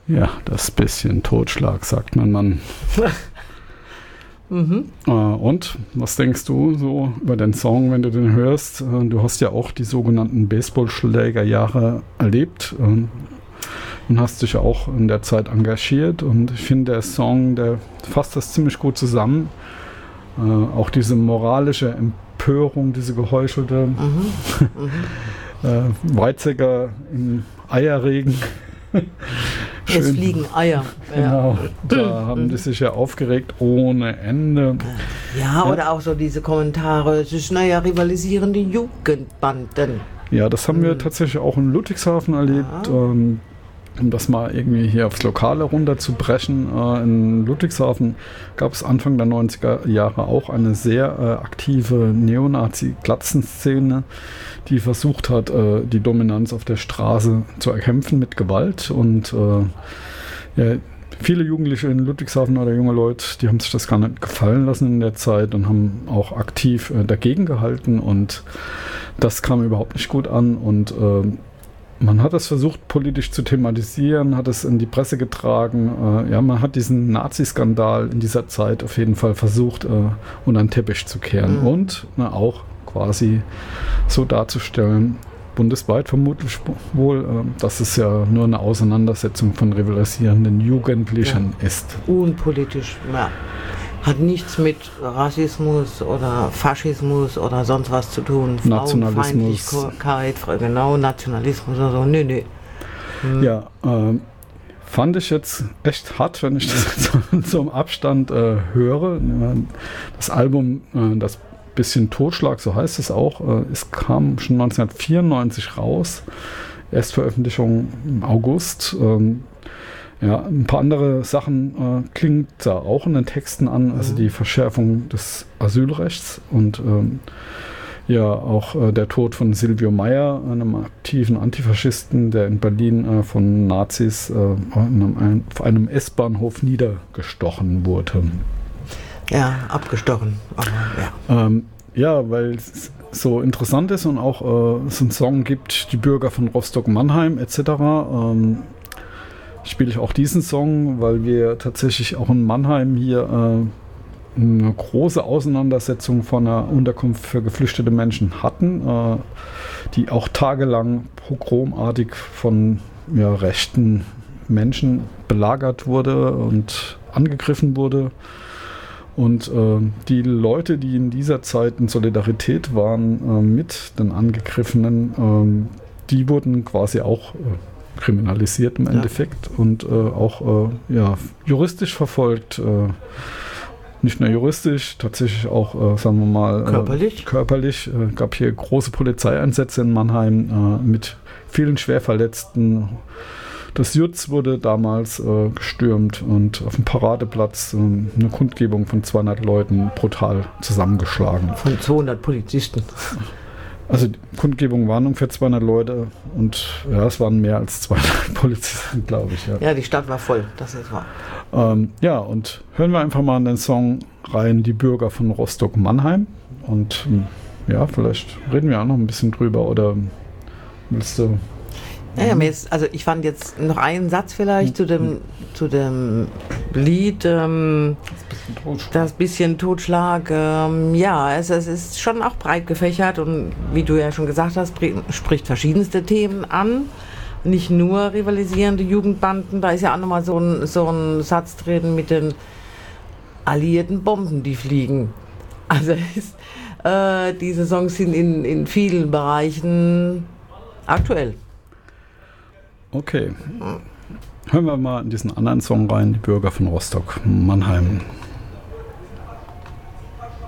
Ja, das bisschen Totschlag, sagt mein Mann. Und was denkst du so über den Song, wenn du den hörst? Du hast ja auch die sogenannten Baseballschlägerjahre erlebt und hast dich ja auch in der Zeit engagiert. Und ich finde, der Song, der fasst das ziemlich gut zusammen. Auch diese moralische Empörung, diese geheuchelte Weizsäcker im Eierregen. Schön. Es fliegen Eier. Genau, da haben die sich ja aufgeregt ohne Ende. Ja, oder auch so diese Kommentare, es ist rivalisierende Jugendbanden. Ja, das haben wir tatsächlich auch in Ludwigshafen erlebt. Um das mal irgendwie hier aufs Lokale runterzubrechen. In Ludwigshafen gab es Anfang der 90er Jahre auch eine sehr aktive Neonazi-Glatzenszene, die versucht hat, die Dominanz auf der Straße zu erkämpfen mit Gewalt. Und viele Jugendliche in Ludwigshafen oder junge Leute, die haben sich das gar nicht gefallen lassen in der Zeit und haben auch aktiv dagegen gehalten. Und das kam überhaupt nicht gut an. Und man hat es versucht, politisch zu thematisieren, hat es in die Presse getragen. Man hat diesen Nazi-Skandal in dieser Zeit auf jeden Fall versucht, unter den Teppich zu kehren und auch quasi so darzustellen, bundesweit vermutlich wohl, dass es ja nur eine Auseinandersetzung von rivalisierenden Jugendlichen ist. Unpolitisch, ja. Hat nichts mit Rassismus oder Faschismus oder sonst was zu tun. Frauenfeindlichkeit, genau, Nationalismus oder so. Nee. Ja, fand ich jetzt echt hart, wenn ich das so im Abstand höre. Das Album, das bisschen Totschlag, so heißt es auch, es kam schon 1994 raus. Erstveröffentlichung im August. Ein paar andere Sachen klingt da auch in den Texten an, also die Verschärfung des Asylrechts und auch der Tod von Silvio Meyer, einem aktiven Antifaschisten, der in Berlin von Nazis auf einem S-Bahnhof niedergestochen wurde. Ja, abgestochen. Aber, weil es so interessant ist und auch es einen Song gibt, die Bürger von Rostock-Mannheim etc., spiele ich auch diesen Song, weil wir tatsächlich auch in Mannheim hier eine große Auseinandersetzung von einer Unterkunft für geflüchtete Menschen hatten, die auch tagelang pogromartig von rechten Menschen belagert wurde und angegriffen wurde. Und die Leute, die in dieser Zeit in Solidarität waren mit den Angegriffenen, die wurden quasi auch kriminalisiert im Endeffekt und auch juristisch verfolgt. Nicht nur juristisch, tatsächlich auch, sagen wir mal, körperlich. Gab hier große Polizeieinsätze in Mannheim mit vielen Schwerverletzten. Das Jutz wurde damals gestürmt und auf dem Paradeplatz eine Kundgebung von 200 Leuten brutal zusammengeschlagen. Von 200 Polizisten. Also die Kundgebung waren ungefähr 200 Leute und es waren mehr als 200 Polizisten, glaube ich. Ja, die Stadt war voll, das ist wahr. Und hören wir einfach mal in den Song rein, die Bürger von Rostock-Mannheim. Und vielleicht reden wir auch noch ein bisschen drüber oder willst du... Ja, ich fand jetzt noch einen Satz vielleicht zu dem Lied, das bisschen Totschlag. Es ist schon auch breit gefächert und wie du ja schon gesagt hast, spricht verschiedenste Themen an. Nicht nur rivalisierende Jugendbanden, da ist ja auch nochmal so ein Satz drin mit den alliierten Bomben, die fliegen. Also diese Songs sind in vielen Bereichen aktuell. Okay. Hören wir mal in diesen anderen Song rein, die Bürger von Rostock-Mannheim.